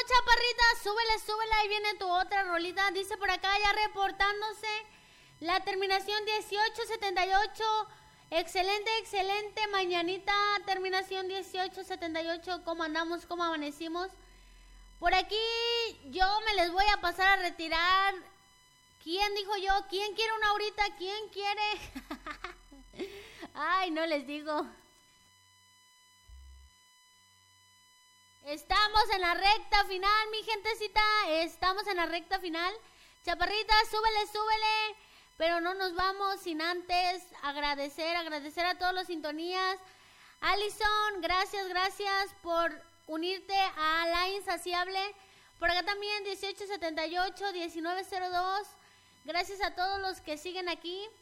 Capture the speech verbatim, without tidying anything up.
chaparrita, súbele, súbele, ahí viene tu otra rolita. Dice por acá ya reportándose la terminación dieciocho setenta y ocho. Excelente, excelente, mañanita, terminación dieciocho setenta y ocho. ¿Cómo andamos? ¿Cómo amanecimos? Por aquí yo me les voy a pasar a retirar. ¿Quién dijo yo? ¿Quién quiere una ahorita? ¿Quién quiere? Ay, no les digo. Estamos en la recta final, mi gentecita. Estamos en la recta final. Chaparrita, súbele, súbele. Pero no nos vamos sin antes agradecer, agradecer a todos los sintonías. Alison, gracias, gracias por unirte a La Insaciable. Por acá también dieciocho setenta y ocho, diecinueve cero dos. Gracias a todos los que siguen aquí.